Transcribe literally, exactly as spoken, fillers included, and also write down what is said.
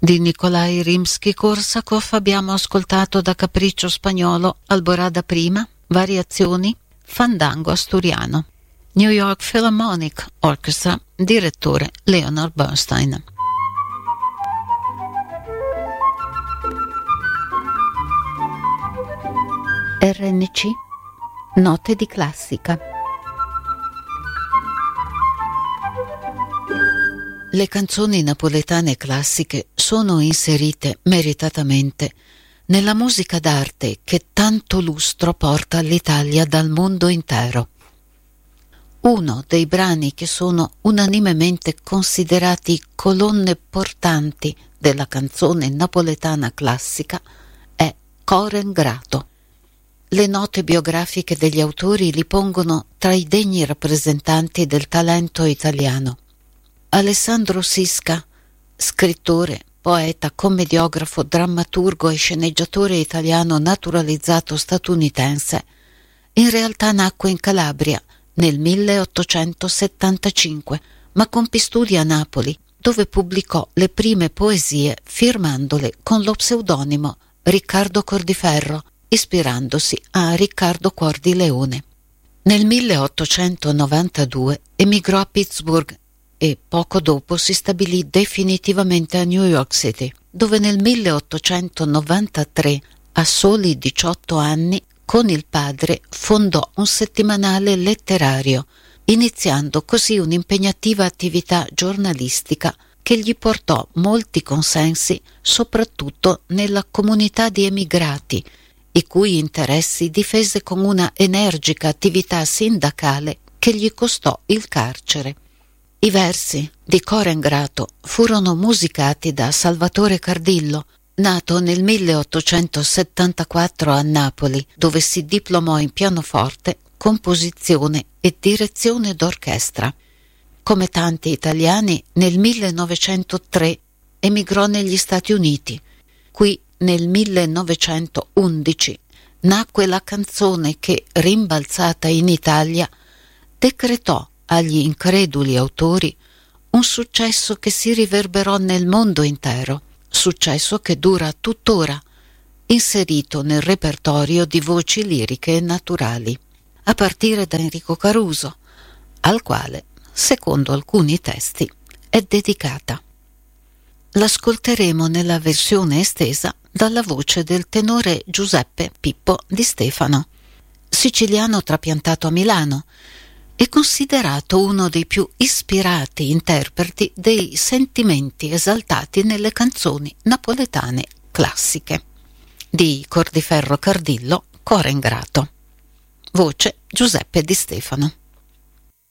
Di Nikolai Rimsky-Korsakov abbiamo ascoltato Da capriccio spagnolo, Alborada prima, Variazioni, Fandango asturiano. New York Philharmonic Orchestra, direttore Leonard Bernstein. R N C, note di classica. Le canzoni napoletane classiche sono inserite meritatamente nella musica d'arte che tanto lustro porta all'Italia dal mondo intero. Uno dei brani che sono unanimemente considerati colonne portanti della canzone napoletana classica è Coren Grato. Le note biografiche degli autori li pongono tra i degni rappresentanti del talento italiano. Alessandro Sisca, scrittore, poeta, commediografo, drammaturgo e sceneggiatore italiano naturalizzato statunitense, in realtà nacque in Calabria nel milleottocentosettantacinque, ma compì studi a Napoli, dove pubblicò le prime poesie firmandole con lo pseudonimo Riccardo Cordiferro, ispirandosi a Riccardo Cuor di Leone. Nel milleottocentonovantadue emigrò a Pittsburgh e poco dopo si stabilì definitivamente a New York City, dove nel milleottocentonovantatré, a soli diciotto anni, con il padre fondò un settimanale letterario, iniziando così un'impegnativa attività giornalistica che gli portò molti consensi soprattutto nella comunità di emigrati, i cui interessi difese con una energica attività sindacale che gli costò il carcere. I versi di Coren Grato furono musicati da Salvatore Cardillo, nato nel milleottocentosettantaquattro a Napoli, dove si diplomò in pianoforte, composizione e direzione d'orchestra. Come tanti italiani, nel millenovecentotre emigrò negli Stati Uniti. Qui nel millenovecentoundici nacque la canzone che, rimbalzata in Italia, decretò agli increduli autori un successo che si riverberò nel mondo intero, successo che dura tuttora, inserito nel repertorio di voci liriche naturali, a partire da Enrico Caruso, al quale, secondo alcuni testi, è dedicata. L'ascolteremo nella versione estesa dalla voce del tenore Giuseppe Pippo Di Stefano, siciliano trapiantato a Milano e considerato uno dei più ispirati interpreti dei sentimenti esaltati nelle canzoni napoletane classiche. Di Cordiferro Cardillo, Coren Grato. Voce Giuseppe Di Stefano.